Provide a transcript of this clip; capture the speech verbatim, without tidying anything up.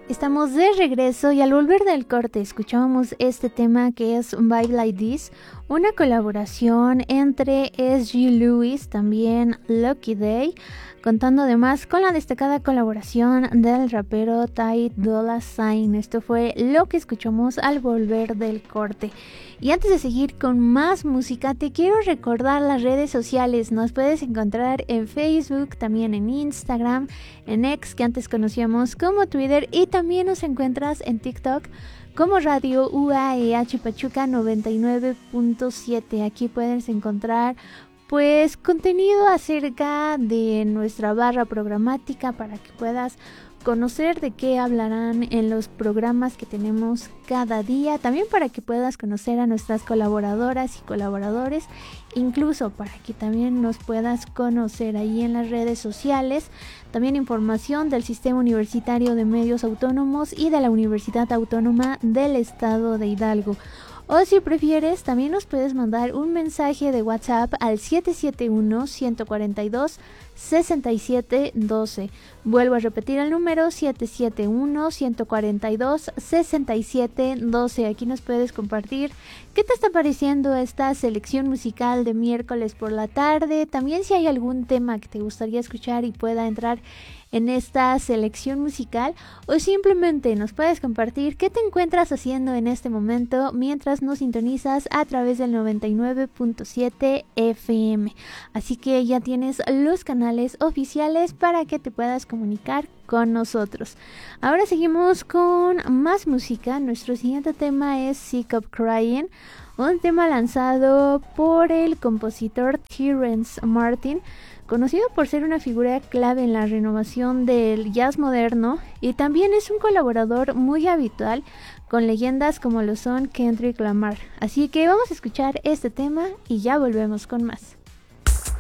Estamos de regreso y al volver del corte escuchábamos este tema que es Vibe Like This, una colaboración entre S G Lewis, también Lucky Day, contando además con la destacada colaboración del rapero Ty Dolla Sign. Esto fue lo que escuchamos al volver del corte. Y antes de seguir con más música, te quiero recordar las redes sociales. Nos puedes encontrar en Facebook, también en Instagram, en X, que antes conocíamos como Twitter, y también nos encuentras en TikTok como Radio U A E H Pachuca noventa y nueve punto siete. Aquí puedes encontrar pues contenido acerca de nuestra barra programática para que puedas conocer de qué hablarán en los programas que tenemos cada día, también para que puedas conocer a nuestras colaboradoras y colaboradores, incluso para que también nos puedas conocer ahí en las redes sociales, también información del Sistema Universitario de Medios Autónomos y de la Universidad Autónoma del Estado de Hidalgo. O si prefieres, también nos puedes mandar un mensaje de WhatsApp al siete siete uno, uno cuatro dos, seis siete uno dos. Vuelvo a repetir el número siete siete uno, uno cuatro dos, seis siete uno dos. Aquí nos puedes compartir qué te está pareciendo esta selección musical de miércoles por la tarde. También si hay algún tema que te gustaría escuchar y pueda entrar en esta selección musical, o simplemente nos puedes compartir qué te encuentras haciendo en este momento mientras nos sintonizas a través del noventa y nueve punto siete F M. Así que ya tienes los canales oficiales para que te puedas comunicar con nosotros. Ahora seguimos con más música. Nuestro siguiente tema es Sick of Crying, un tema lanzado por el compositor Terrence Martin, conocido por ser una figura clave en la renovación del jazz moderno, y también es un colaborador muy habitual con leyendas como lo son Kendrick Lamar. Así que vamos a escuchar este tema y ya volvemos con más.